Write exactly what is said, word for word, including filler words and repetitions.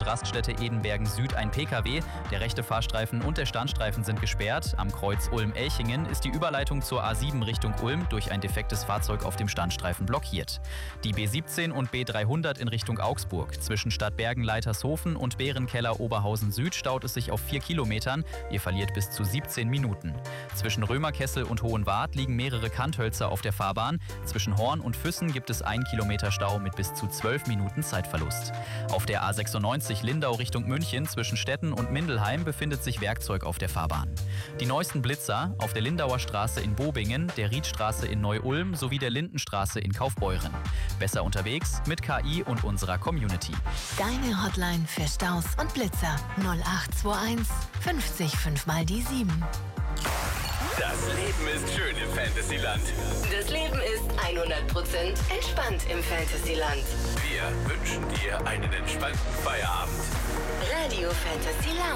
Raststätte Edenbergen Süd ein P K W. Der rechte Fahrstreifen und der Standstreifen sind gesperrt. Am Kreuz Ulm-Elchingen ist die Überleitung zur A sieben Richtung Ulm durch ein defektes Fahrzeug auf dem Standstreifen blockiert. Die B siebzehn und B dreihundert in Richtung Augsburg. Zwischen Stadtbergen-Leitershofen und Bärenkeller-Oberhausen Süd staut es sich auf vier Kilometern. Ihr verliert bis zu siebzehn Minuten. Zwischen Römerkessel und Hohenwart liegen mehrere Kanthölzer auf der Fahrbahn. Zwischen Horn und Füssen gibt es ein Kilometer Stau mit bis zu zwölf Minuten Zeitverlust. Auf der A sechsundneunzig Lindau Richtung München zwischen Stetten und Mindelheim befindet sich Werkzeug auf der Fahrbahn. Die neuesten Blitzer auf der Lindauer Straße in Bobingen, der Riedstraße in Neu-Ulm sowie der Lindenstraße in Kaufbeuren. Besser unterwegs mit K I und unserer Community. Deine Hotline für Staus und Blitzer null acht zwei eins fünfzig fünf mal die sieben. Das Leben ist schön im Fantasyland. Das Leben ist hundert Prozent entspannt im Fantasyland. Wir wünschen dir einen entspannten Feierabend. Radio Fantasy Lounge.